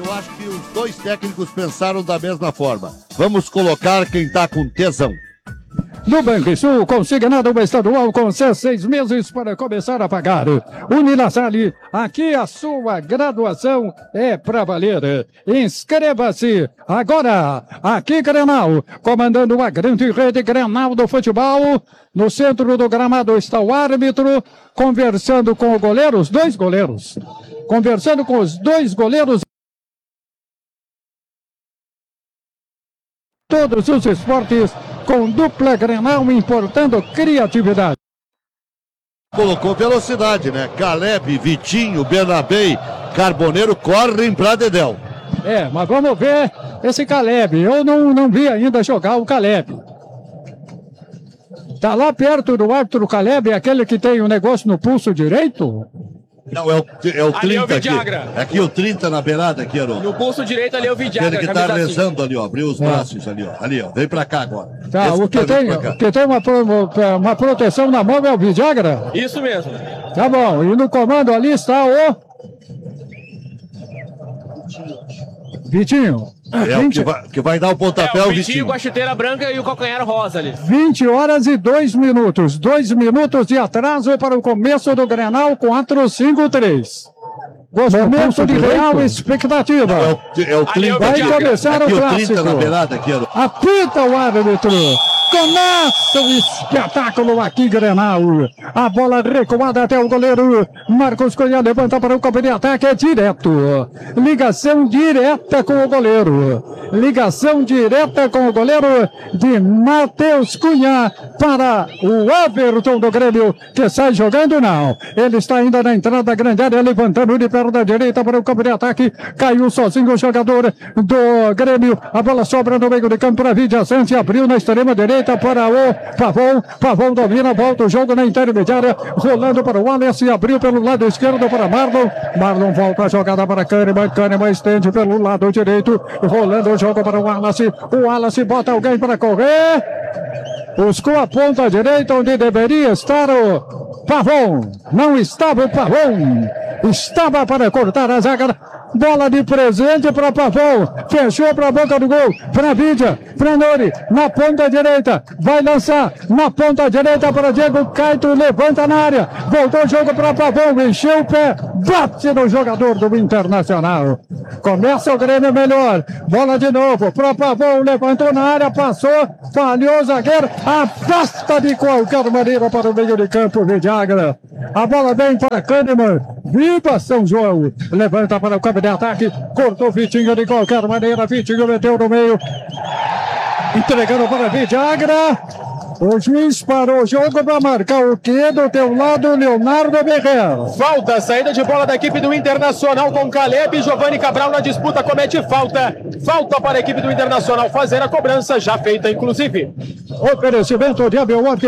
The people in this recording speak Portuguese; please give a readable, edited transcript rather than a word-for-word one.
Eu acho que os dois técnicos pensaram da mesma forma. Vamos colocar quem tá com tesão. No Banrisul, consignado uma estadual com 6 meses para começar a pagar. Unilassale, aqui a sua graduação é para valer. Inscreva-se agora. Aqui Grenal, comandando a grande rede Grenal do futebol. No centro do gramado está o árbitro, conversando com o goleiro, os dois goleiros. Conversando com os dois goleiros. Todos os esportes com dupla Grenal, importando criatividade. Colocou velocidade, né? Caleb, Vitinho, Bernabei, Carboneiro correm pra Dedéu. Mas vamos ver esse Caleb. Eu não vi ainda jogar o Caleb. Tá lá perto do árbitro Caleb, aquele que tem um negócio no pulso direito? Não, é o 30 é o Vidagra. aqui. Aqui o 30 na beirada, aqui, Heron. No pulso direito ali é o Vidagra. Aquele que tá rezando ali, ó. Abriu os braços ali, ó. Ali, ó. Vem pra cá agora. Tá, o que tem uma proteção na mão é o Vidagra? Isso mesmo. Tá bom, e no comando ali está o Vitinho. É o que vai dar o pontapé o ao Vitinho Vitinho. com a chuteira branca e o calcanhar rosa ali. 20 horas e 2 minutos. 2 minutos de atraso para o começo do Grenal, 4-5-3. Momento de real expectativa. É o 30. Vai começar aqui o o clássico. 30 na beirada, aqui, Heron. Apita o árbitro. Começa o espetáculo aqui, Grenal. A bola recuada até o goleiro. Marcos Cunha levanta para o campo de ataque. É direto. Ligação direta com o goleiro. Ligação direta com o goleiro de Matheus Cunha para o Everton do Grêmio, que sai jogando, não. Ele está ainda na entrada da grande área, levantando de perna da direita para o campo de ataque. Caiu sozinho o jogador do Grêmio. A bola sobra no meio de campo para Vidia Sante. Abriu na extrema direita para o Pavon. Pavon domina, volta o jogo na intermediária, rolando para o Wallace, abriu pelo lado esquerdo para Marlon. Marlon volta a jogada para Kahneman. Kahneman estende pelo lado direito, rolando o jogo para o Wallace. O Wallace bota alguém para correr. Buscou a ponta direita onde deveria estar o Pavon. Não estava o Pavon. Estava para cortar a zaga. Bola de presente para Pavon. Fechou para a boca do gol. Para Vidia. Para Nori. Na ponta direita. Vai lançar. Na ponta direita para Diego Caetano. Levanta na área. Voltou o jogo para Pavon. Encheu o pé. Bate no jogador do Internacional. Começa o Grêmio melhor. Bola de novo para Pavon. Levantou na área. Passou. Falhou o zagueiro. Afasta de qualquer maneira para o meio de campo. Vidagra. A bola vem para Kahneman. Viva São João. Levanta para o campo de ataque. Cortou Vitinho de qualquer maneira. Vitinho meteu no meio. Entregando para Vidagra. O juiz parou o jogo para marcar o quê? Do teu lado, Leonardo Berrer. Falta, saída de bola da equipe do Internacional com Caleb. Giovanni Cabral na disputa comete falta. Falta para a equipe do Internacional fazer a cobrança, já feita inclusive. Oferecimento de Abiolog.